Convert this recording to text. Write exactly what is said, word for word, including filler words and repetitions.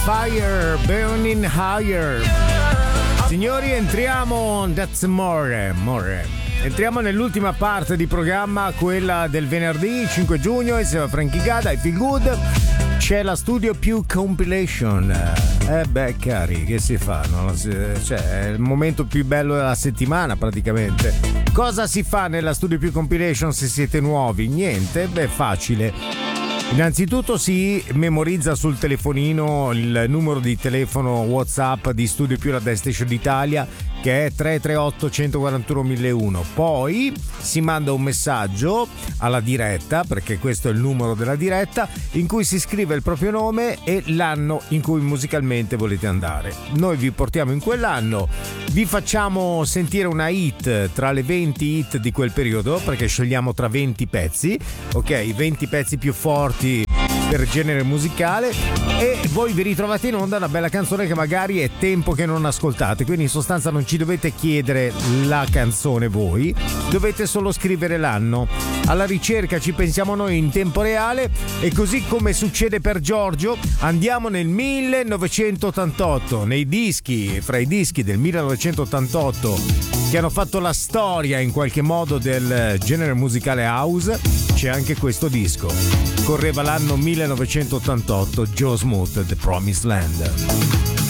Fire Burning Higher. Signori, entriamo that's more, more. Entriamo nell'ultima parte di programma, quella del venerdì cinque giugno, insieme a Frankie Gada, I Feel Good. C'è la Studio Più Compilation. Eh beh, cari, che si fa? No? Cioè, è il momento più bello della settimana praticamente. Cosa si fa nella Studio Più Compilation se siete nuovi? Niente, beh, facile. Innanzitutto si memorizza sul telefonino il numero di telefono WhatsApp di Studio Più, la Dance Station d'Italia, che è tre tre otto uno quattro uno uno zero uno. Poi si manda un messaggio alla diretta, perché questo è il numero della diretta, in cui si scrive il proprio nome e l'anno in cui musicalmente volete andare. Noi vi portiamo in quell'anno, vi facciamo sentire una hit tra le venti hit di quel periodo, perché scegliamo tra venti pezzi, ok? venti pezzi più forti per genere musicale, e voi vi ritrovate in onda una bella canzone che magari è tempo che non ascoltate, quindi in sostanza non ci dovete chiedere la canzone voi, dovete solo scrivere l'anno. Alla ricerca ci pensiamo noi in tempo reale, e così come succede per Giorgio andiamo nel millenovecentottantotto, nei dischi, fra i dischi del millenovecentottantotto che hanno fatto la storia in qualche modo del genere musicale house, c'è anche questo disco. Correva l'anno millenovecentottantotto, Joe Smooth, The Promised Land.